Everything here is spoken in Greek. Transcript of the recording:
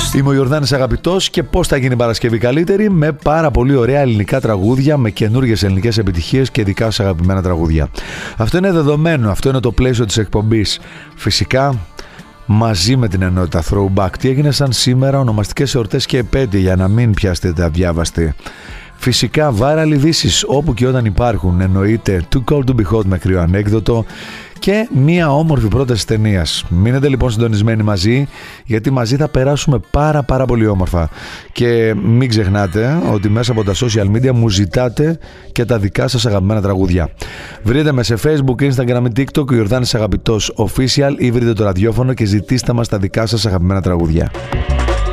Είμαι ο Ιορδάνης Αγαπητός και πώς θα γίνει η Παρασκευή καλύτερη? Με πάρα πολύ ωραία ελληνικά τραγούδια, με καινούργιες ελληνικές επιτυχίες και δικά σας αγαπημένα τραγούδια. Αυτό είναι δεδομένο, αυτό είναι το πλαίσιο της εκπομπής. Φυσικά μαζί με την ενότητα Throwback. Τι έγινε σαν σήμερα, ονομαστικές εορτές και επέτειοι, για να μην πιάσετε αδιάβαστοι. Φυσικά viral ειδήσεις όπου και όταν υπάρχουν, εννοείται Too Cold to Be Hot με κρύο ανέκδοτο και μία όμορφη πρόταση ταινίας. Μείνετε λοιπόν συντονισμένοι μαζί, γιατί μαζί θα περάσουμε πάρα πολύ όμορφα. Και μην ξεχνάτε ότι μέσα από τα social media μου ζητάτε και τα δικά σας αγαπημένα τραγούδια. Βρείτε με σε Facebook, Instagram ή TikTok, ο Ιορδάνης Αγαπητός Official, ή βρείτε το ραδιόφωνο και ζητήστε μας τα δικά σας αγαπημένα τραγούδια.